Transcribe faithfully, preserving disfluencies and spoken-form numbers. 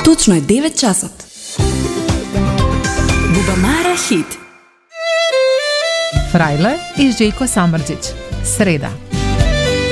Точно е девет часот. Бубамара хит. Фрајле и Жејко Самрџиć. Среда.